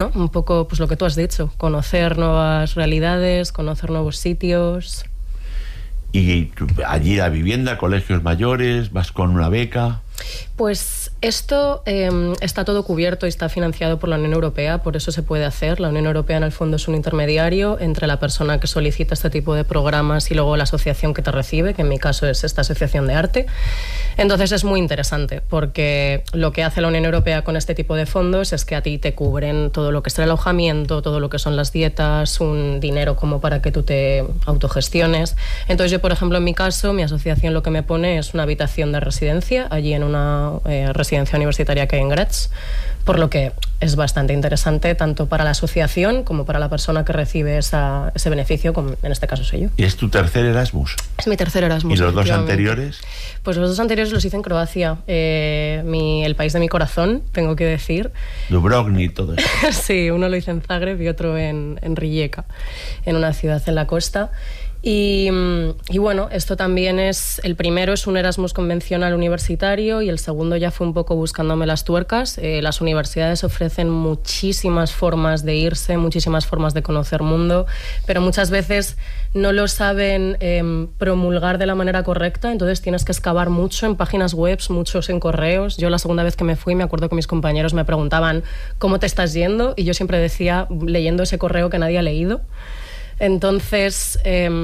bueno, un poco pues lo que tú has dicho, conocer nuevas realidades, conocer nuevos sitios. ¿Y allí la vivienda, colegios mayores, vas con una beca? Pues esto está todo cubierto y está financiado por la Unión Europea, por eso se puede hacer. La Unión Europea en el fondo es un intermediario entre la persona que solicita este tipo de programas y luego la asociación que te recibe, que en mi caso es esta asociación de arte. Entonces es muy interesante porque lo que hace la Unión Europea con este tipo de fondos es que a ti te cubren todo lo que es el alojamiento, todo lo que son las dietas, un dinero como para que tú te autogestiones. Entonces yo, por ejemplo, en mi caso, mi asociación lo que me pone es una habitación de residencia allí en una residencia universitaria que hay en Graz, por lo que es bastante interesante tanto para la asociación como para la persona que recibe ese beneficio, como en este caso soy yo. ¿Y es tu tercer Erasmus? Es mi tercer Erasmus. ¿Y los dos anteriores? Pues los dos anteriores los hice en Croacia, el país de mi corazón, tengo que decir. Dubrovnik, todo eso. Sí, uno lo hice en Zagreb y otro en Rijeka, en una ciudad en la costa. Y bueno, esto también el primero es un Erasmus convencional universitario y el segundo ya fue un poco buscándome las tuercas. Las universidades ofrecen muchísimas formas de irse, muchísimas formas de conocer mundo, pero muchas veces no lo saben promulgar de la manera correcta, entonces tienes que excavar mucho en páginas web, muchos en correos. Yo la segunda vez que me fui me acuerdo que mis compañeros me preguntaban ¿cómo te estás yendo? Y yo siempre decía, leyendo ese correo que nadie ha leído. Entonces,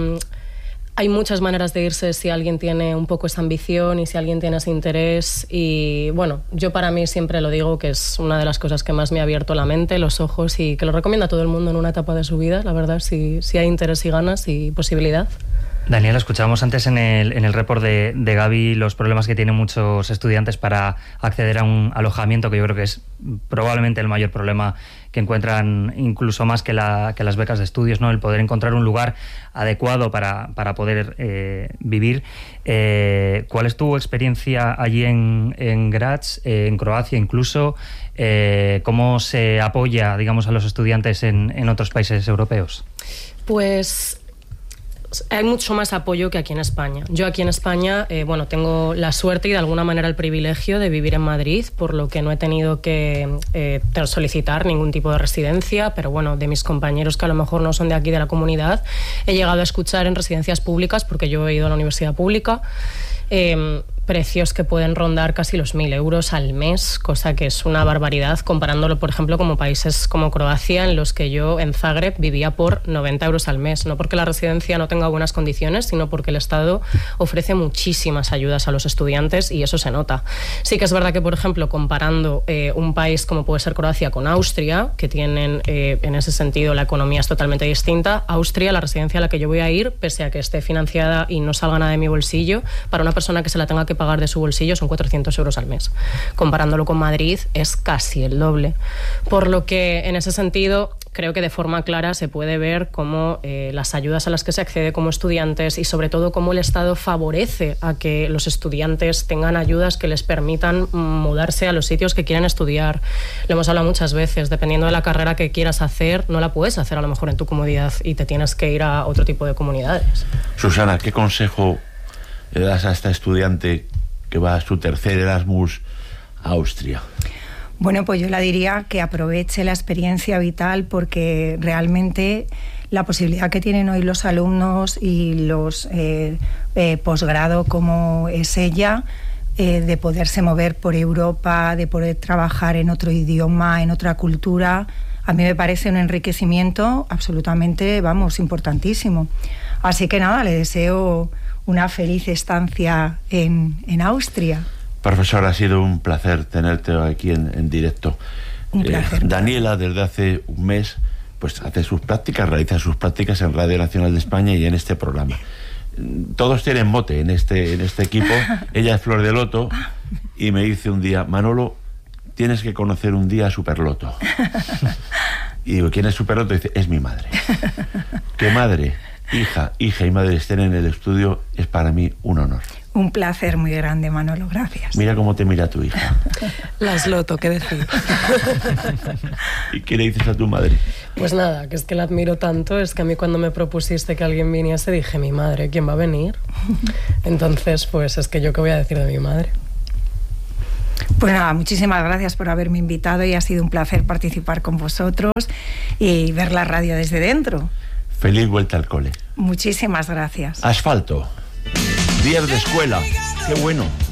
hay muchas maneras de irse si alguien tiene un poco esa ambición y si alguien tiene ese interés. Y bueno, yo para mí siempre lo digo que es una de las cosas que más me ha abierto la mente, los ojos, y que lo recomiendo a todo el mundo en una etapa de su vida, la verdad, si hay interés y ganas y posibilidad. Daniela, escuchábamos antes en el report de Gaby los problemas que tienen muchos estudiantes para acceder a un alojamiento, que yo creo que es probablemente el mayor problema que encuentran, incluso más que las becas de estudios, ¿no? El poder encontrar un lugar adecuado para poder vivir. ¿Cuál es tu experiencia allí en Graz, en Croacia incluso? ¿Cómo se apoya, digamos, a los estudiantes en otros países europeos? Pues hay mucho más apoyo que aquí en España. Yo aquí en España, tengo la suerte y de alguna manera el privilegio de vivir en Madrid, por lo que no he tenido que solicitar ningún tipo de residencia, pero bueno, de mis compañeros que a lo mejor no son de aquí de la comunidad, he llegado a escuchar en residencias públicas, porque yo he ido a la universidad pública, precios que pueden rondar casi los 1.000 euros al mes, cosa que es una barbaridad comparándolo, por ejemplo, como países como Croacia, en los que yo en Zagreb vivía por 90 euros al mes, no porque la residencia no tenga buenas condiciones, sino porque el Estado ofrece muchísimas ayudas a los estudiantes y eso se nota. Sí que es verdad que, por ejemplo, comparando un país como puede ser Croacia con Austria, que tienen en ese sentido la economía es totalmente distinta, Austria, la residencia a la que yo voy a ir, pese a que esté financiada y no salga nada de mi bolsillo, para una persona que se la tenga que pagar de su bolsillo son 400 euros al mes. Comparándolo con Madrid es casi el doble. Por lo que en ese sentido creo que de forma clara se puede ver cómo las ayudas a las que se accede como estudiantes y sobre todo cómo el Estado favorece a que los estudiantes tengan ayudas que les permitan mudarse a los sitios que quieren estudiar. Lo hemos hablado muchas veces, dependiendo de la carrera que quieras hacer, no la puedes hacer a lo mejor en tu comodidad y te tienes que ir a otro tipo de comunidades. Susana, ¿qué consejo le das a esta estudiante que va a su tercer Erasmus a Austria? Bueno, pues yo le diría que aproveche la experiencia vital, porque realmente la posibilidad que tienen hoy los alumnos y los posgrado como es ella, de poderse mover por Europa, de poder trabajar en otro idioma, en otra cultura, a mí me parece un enriquecimiento absolutamente, importantísimo. Así que nada, le deseo una feliz estancia en Austria. Profesor, ha sido un placer tenerte aquí en directo. Un placer. Daniela, desde hace un mes, pues hace sus prácticas, realiza sus prácticas en Radio Nacional de España y en este programa. Todos tienen mote en este equipo. Ella es Flor de Loto y me dice un día, Manolo, tienes que conocer un día a Superloto. Y digo, ¿quién es Superloto? Y dice, es mi madre. ¿Qué madre? Hija y madre estén en el estudio es para mí un honor. Un placer muy grande, Manolo, gracias. Mira cómo te mira tu hija. Las Loto, ¿qué decir? ¿Y qué le dices a tu madre? Pues nada, que es que la admiro tanto, es que a mí cuando me propusiste que alguien viniese dije, mi madre, ¿quién va a venir? Entonces, pues es que yo qué voy a decir de mi madre. Pues nada, muchísimas gracias por haberme invitado y ha sido un placer participar con vosotros y ver la radio desde dentro. Feliz vuelta al cole. Muchísimas gracias. Asfalto. Días de escuela. Qué bueno.